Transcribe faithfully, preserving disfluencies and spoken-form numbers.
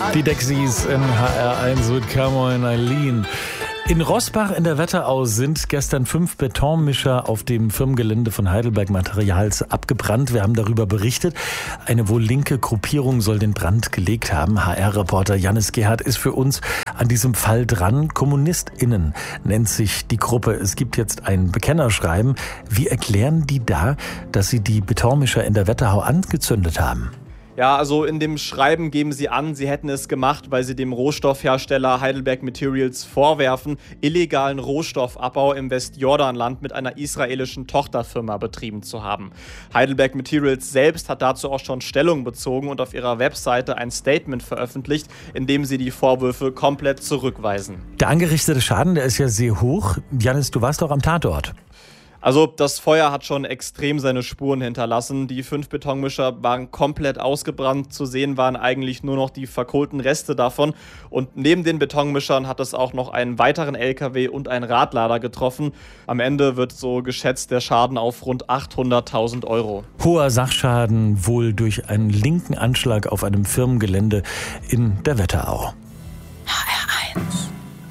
Die Dexys in H R eins mit Come On Eileen. In Roßbach in der Wetterau sind gestern fünf Betonmischer auf dem Firmengelände von Heidelberg Materials abgebrannt. Wir haben darüber berichtet. Eine wohl linke Gruppierung soll den Brand gelegt haben. H R-Reporter Janis Gerhardt ist für uns an diesem Fall dran. KommunistInnen nennt sich die Gruppe. Es gibt jetzt ein Bekennerschreiben. Wie erklären die da, dass sie die Betonmischer in der Wetterau angezündet haben? Ja, also in dem Schreiben geben sie an, sie hätten es gemacht, weil sie dem Rohstoffhersteller Heidelberg Materials vorwerfen, illegalen Rohstoffabbau im Westjordanland mit einer israelischen Tochterfirma betrieben zu haben. Heidelberg Materials selbst hat dazu auch schon Stellung bezogen und auf ihrer Webseite ein Statement veröffentlicht, in dem sie die Vorwürfe komplett zurückweisen. Der angerichtete Schaden, der ist ja sehr hoch. Janis, du warst doch am Tatort. Also das Feuer hat schon extrem seine Spuren hinterlassen. Die fünf Betonmischer waren komplett ausgebrannt. Zu sehen waren eigentlich nur noch die verkohlten Reste davon. Und neben den Betonmischern hat es auch noch einen weiteren L K W und einen Radlader getroffen. Am Ende wird so geschätzt der Schaden auf rund achthunderttausend Euro. Hoher Sachschaden wohl durch einen linken Anschlag auf einem Firmengelände in der Wetterau.